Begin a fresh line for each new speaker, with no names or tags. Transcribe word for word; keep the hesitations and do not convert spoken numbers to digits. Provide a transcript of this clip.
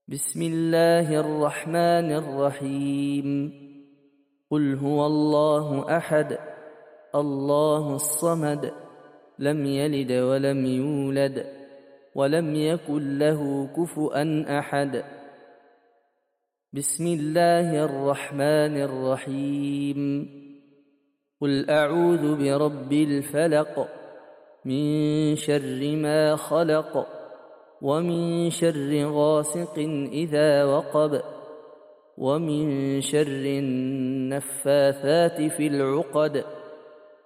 بسم الله الرحمن الرحيم. قل هو الله أحد الله الصمد لم يلد ولم يولد ولم يكن له كفؤا أحد. بسم الله الرحمن الرحيم. قل أعوذ برب الفلق من شر ما خلق ومن شر غاسق إذا وقب ومن شر النفاثات في العقد